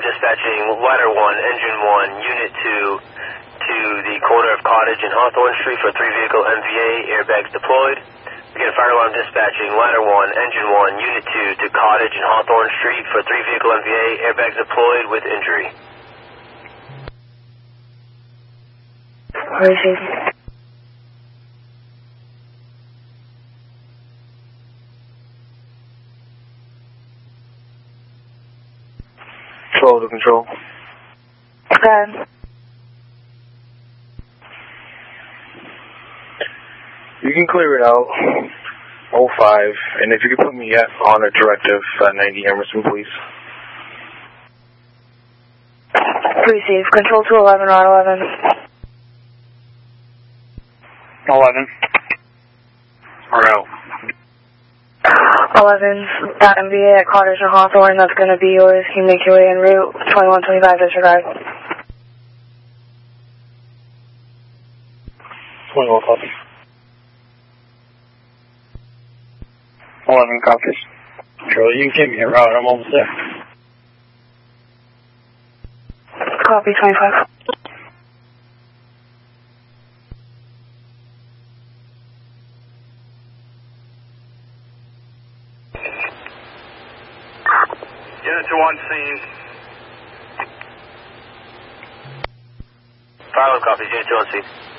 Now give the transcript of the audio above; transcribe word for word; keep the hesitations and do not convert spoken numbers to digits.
dispatching ladder one, engine one, unit two to the corner of Cottage and Hawthorne Street for three vehicle M V A, airbags deployed. Again, fire alarm dispatching ladder one, engine one, unit two to Cottage and Hawthorne Street for three vehicle M V A, airbags deployed with injury. Receive. Control to control. Okay. You can clear it out. oh five, and if you could put me at, on a directive at ninety Emerson, please. Receive. Control to eleven, R eleven. eleven. R L. eleven's at M V A at Cottage and Hawthorne. That's going to be yours. Can you make your way en route? twenty-one twenty-five, disregard. twenty-one copy. eleven copies. Charlie, you can take me a route. I'm almost there. Copy, twenty-five. Unit two on scene. Fire alarm copies, unit two on scene.